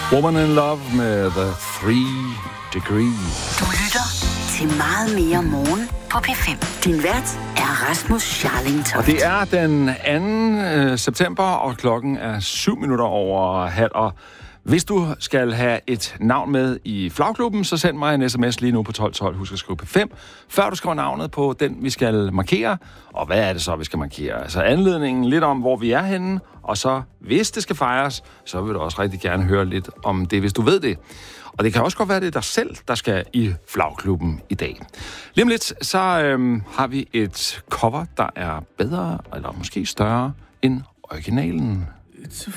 Woman in Love med The 3 Degrees. Du lytter til Meget mere morgen på P5. Din vært er Rasmus Scharling-Toft. Og det er den 2. september, og klokken er 7:07. Og hvis du skal have et navn med i flagklubben, så send mig en sms lige nu på 1212. Husk at skrive P5, før du skriver navnet på den, vi skal markere. Og hvad er det så, vi skal markere? Altså anledningen lidt om, hvor vi er henne. Og så, hvis det skal fejres, så vil du også rigtig gerne høre lidt om det, hvis du ved det. Og det kan også godt være, det er dig selv, der skal i flagklubben i dag. Lige om lidt, så har vi et cover, der er bedre, eller måske større, end originalen.